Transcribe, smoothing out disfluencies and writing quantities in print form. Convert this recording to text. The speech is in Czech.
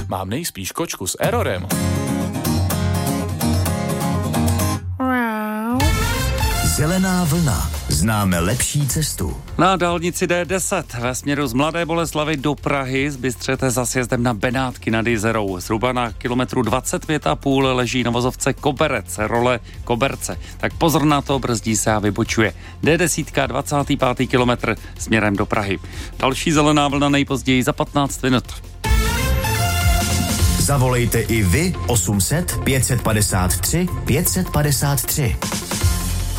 mám nejspíš kočku s errorem. Zelená vlna. Známe lepší cestu. Na dálnici D10 ve směru z Mladé Boleslavi do Prahy zbystřete za sjezdem na Benátky nad Jizerou. Zhruba na kilometru 25,5 leží na vozovce Koberec, role Koberce. Tak pozor na to, brzdí se a vybočuje. D10, 25. kilometr směrem do Prahy. Další zelená vlna nejpozději za 15 minut. Zavolejte i vy 800 553 553.